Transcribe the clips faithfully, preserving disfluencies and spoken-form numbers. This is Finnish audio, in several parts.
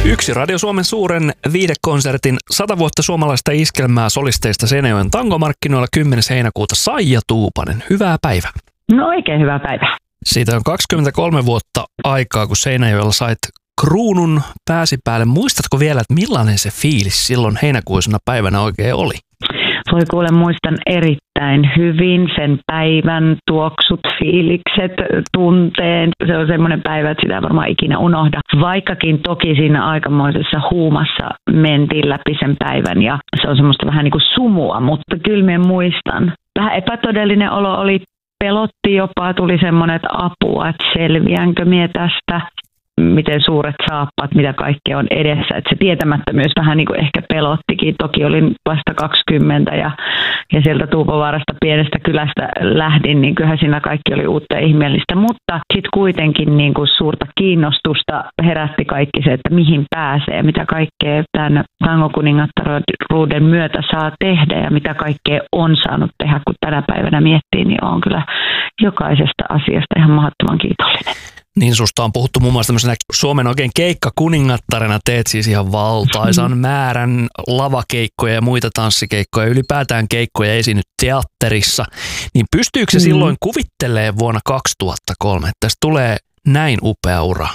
Yksi Radio Suomen suuren viihdekonsertin sata vuotta suomalaista iskelmää solisteista Seinäjoen tangomarkkinoilla kymmenes heinäkuuta. Saija Tuupanen, hyvää päivää. No oikein hyvää päivää. Siitä on kaksikymmentäkolme vuotta aikaa, kun Seinäjoella sait kruunun pääsi päälle. Muistatko vielä, että millainen se fiilis silloin heinäkuisena päivänä oikein oli? Voi kuule, muistan erittäin hyvin sen päivän tuoksut, fiilikset, tunteen. Se on semmoinen päivä, että sitä ei varmaan ikinä unohda. Vaikkakin toki siinä aikamoisessa huumassa mentiin läpi sen päivän ja se on semmoista vähän niin kuin sumua, mutta kyllä minä muistan. Vähän epätodellinen olo oli, pelotti jopa, tuli semmoinen, että apua, että selviänkö minä tästä. Miten suuret saappaat, mitä kaikkea on edessä. Että se tietämättömyys vähän niin kuin ehkä pelottikin. Toki olin vasta kaksikymmentä ja, ja sieltä Tuupovaarasta pienestä kylästä lähdin, niin kyllähän siinä kaikki oli uutta ja ihmeellistä. Mutta sitten kuitenkin niin kuin suurta kiinnostusta herätti kaikki se, että mihin pääsee, mitä kaikkea tämän tangokuningattaruuden myötä saa tehdä ja mitä kaikkea on saanut tehdä, kun tänä päivänä miettii, niin on kyllä jokaisesta asiasta ihan mahdottoman kiitollinen. Niin susta on puhuttu muun muassa tämmöisenä Suomen oikein keikkakuningattarena, teet siis ihan valtaisan määrän lavakeikkoja ja muita tanssikeikkoja, ylipäätään keikkoja esiinnyt teatterissa. Niin pystyykö se mm. silloin kuvittelemaan vuonna kaksituhattakolme, että tästä tulee näin upea ura?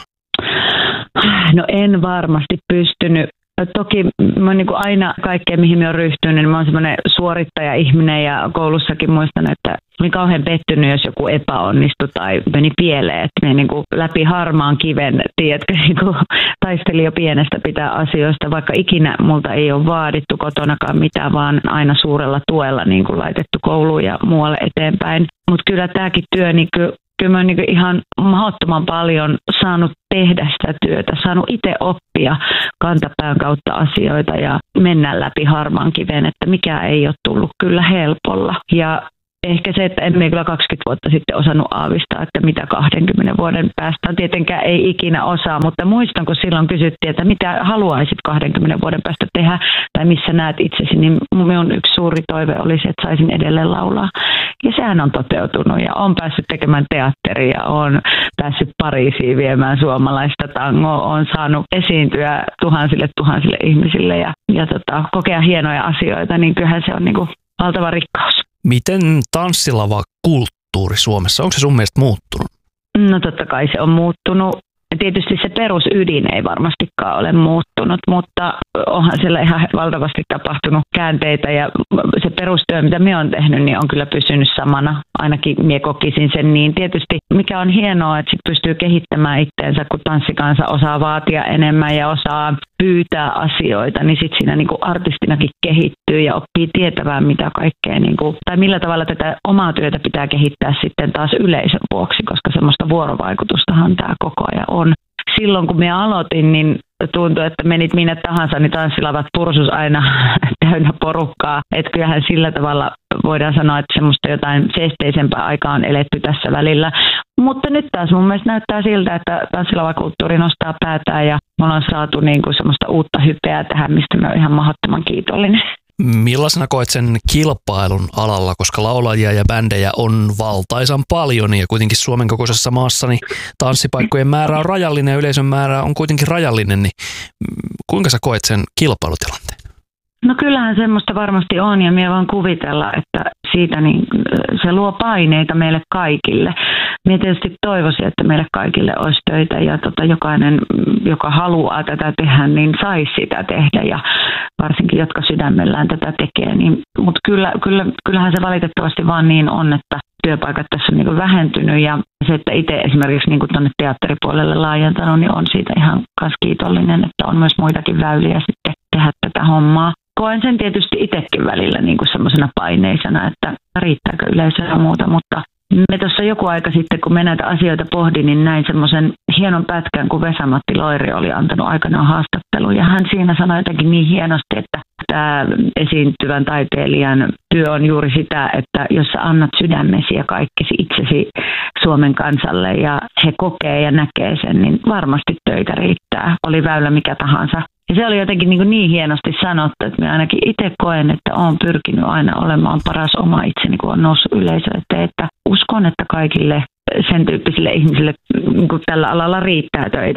No en varmasti pystynyt. Toki mä niin kuin aina kaikkea, mihin mä oon ryhtynyt, niin mä oon semmoinen suorittaja-ihminen ja koulussakin muistan, että mä oon kauhean pettynyt, jos joku epäonnistui tai meni pieleen. Että mä niin kuin läpi harmaan kiven, tiedätkö, niin kuin taistelin jo pienestä pitää asioista, vaikka ikinä multa ei ole vaadittu kotonakaan mitään, vaan aina suurella tuella niin kuin laitettu kouluun ja muualle eteenpäin. Mutta kyllä tämäkin työ niin kuin Kyllä mä oon niin ihan mahdottoman paljon saanut tehdä sitä työtä, saanut itse oppia kantapään kautta asioita ja mennä läpi harmaan kiven, että mikä ei ole tullut kyllä helpolla. Ja ehkä se, että emme kyllä kaksikymmentä vuotta sitten osannut aavistaa, että mitä kahdenkymmenen vuoden päästä on. Tietenkään ei ikinä osaa, mutta muistan, kun silloin kysyttiin, että mitä haluaisit kahdenkymmenen vuoden päästä tehdä tai missä näet itsesi, niin minun yksi suuri toive oli se, että saisin edelleen laulaa. Ja sehän on toteutunut ja on päässyt tekemään teatteria, on päässyt Pariisiin viemään suomalaista tangoa, on saanut esiintyä tuhansille tuhansille ihmisille ja, ja tota, kokea hienoja asioita, niin kyllähän se on niin kuin valtava rikkaus. Miten tanssilava kulttuuri Suomessa, onko se sun mielestä muuttunut? No totta kai se on muuttunut. Tietysti se perusydin ei varmastikaan ole muuttunut, mutta onhan siellä ihan valtavasti tapahtunut käänteitä ja se perustyö, mitä minä olen tehnyt, niin on kyllä pysynyt samana. Ainakin minä kokisin sen niin. Tietysti mikä on hienoa, että sit pystyy kehittämään itteensä, kun tanssikansa osaa vaatia enemmän ja osaa pyytää asioita, niin sitten siinä niinku artistinakin kehittyy ja oppii tietämään mitä kaikkea, niinku, tai millä tavalla tätä omaa työtä pitää kehittää sitten taas yleisön vuoksi, koska semmoista vuorovaikutustahan tämä koko ajan on. Silloin kun minä aloitin, niin tuntui, että menit minne tahansa, niin tanssilavat pursus aina täynnä porukkaa. Että kyllähän sillä tavalla voidaan sanoa, että semmoista jotain seesteisempää aikaa on eletty tässä välillä. Mutta nyt taas mun mielestä näyttää siltä, että tanssilavakulttuuri nostaa päätään ja me ollaan saatu niinku semmoista uutta hypeä tähän, mistä mä oon ihan mahdottoman kiitollinen. Millaisena koet sen kilpailun alalla, koska laulajia ja bändejä on valtaisan paljon ja kuitenkin Suomen kokoisessa maassa niin tanssipaikkojen määrä on rajallinen ja yleisön määrä on kuitenkin rajallinen, niin kuinka sä koet sen kilpailutilanteen? No kyllähän semmoista varmasti on ja minä vaan kuvitella, että siitä niin, se luo paineita meille kaikille. Minä tietysti toivoisin, että meille kaikille olisi töitä ja tota, jokainen, joka haluaa tätä tehdä, niin saisi sitä tehdä ja varsinkin jotka sydämellään tätä tekee. Niin, mutta kyllä, kyllä, kyllähän se valitettavasti vaan niin on, että työpaikat tässä on niin kuin vähentynyt ja se, että itse esimerkiksi niin kuin tuonne teatteripuolelle laajentanut, niin on siitä ihan myös kiitollinen, että on myös muitakin väyliä sitten tehdä tätä hommaa. Koen sen tietysti itsekin välillä niin kuin semmoisena paineisena, että riittääkö yleisöä ja muuta, mutta me tuossa joku aika sitten, kun me näitä asioita pohdin, niin näin semmoisen hienon pätkän, kun Vesa-Matti Loiri oli antanut aikanaan haastattelun. Ja hän siinä sanoi jotenkin niin hienosti, että tämä esiintyvän taiteilijan työ on juuri sitä, että jos sä annat sydämesi ja kaikkesi itsesi Suomen kansalle ja he kokee ja näkee sen, niin varmasti töitä riittää. Oli väylä mikä tahansa. Ja se oli jotenkin niin, niin hienosti sanottu, että minä ainakin itse koen, että olen pyrkinyt aina olemaan paras oma itseni, kun on noussut yleisö eteen. Että uskon, että kaikille sen tyyppisille ihmisille niin tällä alalla riittää töitä.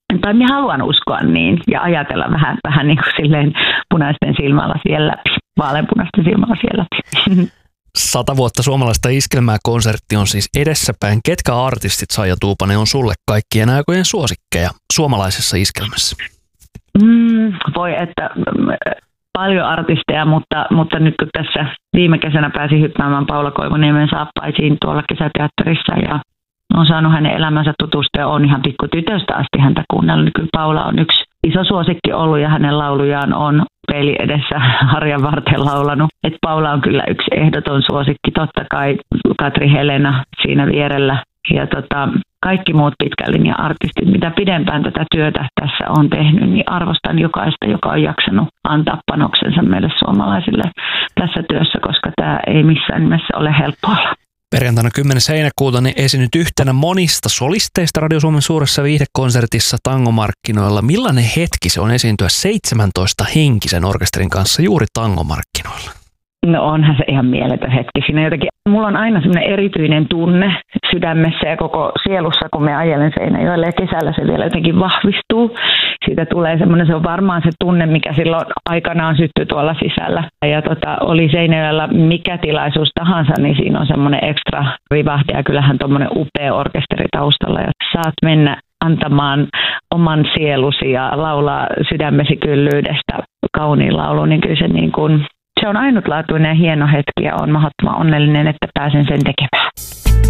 tai minä haluan uskoa niin ja ajatella vähän, vähän niin kuin silleen punaisten silmälasien läpi, vaaleanpunaisten silmälasien läpi. Sata vuotta suomalaista iskelmää -konsertti on siis edessäpäin. Ketkä artistit, Saija Tuupanen, on sulle kaikkien aikojen suosikkeja suomalaisessa iskelmässä? Mm, voi että paljon artisteja, mutta, mutta nyt kun tässä viime kesänä pääsin hyppäämään Paula Koivuniemen saappaisiin tuolla kesäteatterissa ja olen saanut hänen elämänsä tutustua ja olen ihan pikkutytöstä asti häntä kuunnellut, niin kyllä Paula on yksi iso suosikki ollut ja hänen laulujaan on peili edessä harjan varten laulanut. Et Paula on kyllä yksi ehdoton suosikki, totta kai Katri Helena siinä vierellä ja tota, kaikki muut pitkän linjan artistit, mitä pidempään tätä työtä tässä on tehnyt, niin arvostan jokaista, joka on jaksanut antaa panoksensa meille suomalaisille tässä työssä, koska tämä ei missään nimessä ole helppoa. Perjantaina kymmenes heinäkuuta niin esiinnyt yhtenä monista solisteista Radio Suomen suuressa viihdekonsertissa Tangomarkkinoilla. Millainen hetki se on esiintyä seitsemäntoista henkisen orkesterin kanssa juuri Tangomarkkinoilla? No onhan se ihan mieletön hetki. Siinä jotenkin, mulla on aina semmoinen erityinen tunne sydämessä ja koko sielussa, kun me ajelen Seinäjoelle ja kesällä se vielä jotenkin vahvistuu. Siitä tulee semmoinen, se on varmaan se tunne, mikä silloin aikanaan syttyi tuolla sisällä. Ja tota, oli Seinäjoella mikä tilaisuus tahansa, niin siinä on semmoinen ekstra rivahde ja kyllähän tuommoinen upea orkesteri taustalla. Ja saat mennä antamaan oman sielusi ja laulaa sydämesi kyllyydestä kauniin laulun, niin kyllä se niin kuin se on ainutlaatuinen ja hieno hetki ja olen mahdottoman onnellinen, että pääsen sen tekemään.